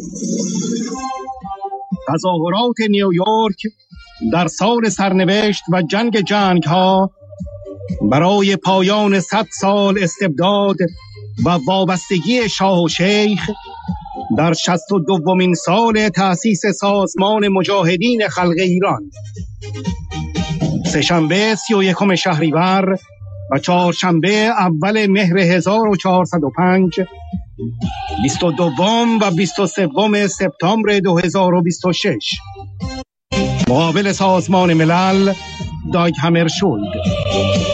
تظاهرات نیویورک در سال سرنوشت و جنگ ها برای پایان 100 سال استبداد و وابستگی شاه و شیخ در 62مین سال تأسیس سازمان مجاهدین خلق ایران، سه‌شنبه 31 شهریور و چهارشنبه اول مهر 1405، 22 و 23 سپتامبر 2026، مقابل سازمان ملل داگ همرشولد.